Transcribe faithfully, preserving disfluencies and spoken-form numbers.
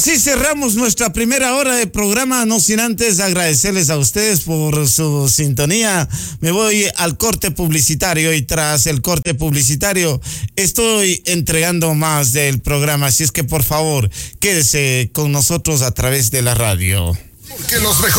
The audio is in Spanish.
Así cerramos nuestra primera hora de programa, no sin antes agradecerles a ustedes por su sintonía. Me voy al corte publicitario y tras el corte publicitario estoy entregando más del programa, así es que por favor quédese con nosotros a través de la radio. Porque los mejores